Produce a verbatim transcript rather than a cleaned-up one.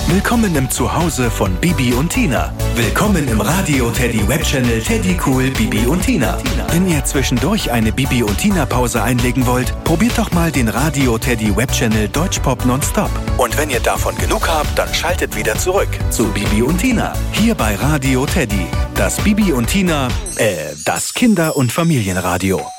Willkommen im Zuhause von Bibi und Tina. Willkommen im Radio Teddy Webchannel Teddy Cool Bibi und Tina. Wenn ihr zwischendurch eine Bibi und Tina Pause einlegen wollt, probiert doch mal den Radio Teddy Webchannel Deutschpop Nonstop. Und wenn ihr davon genug habt, dann schaltet wieder zurück zu Bibi und Tina. Hier bei Radio Teddy. Das Bibi und Tina, äh, das Kinder- und Familienradio.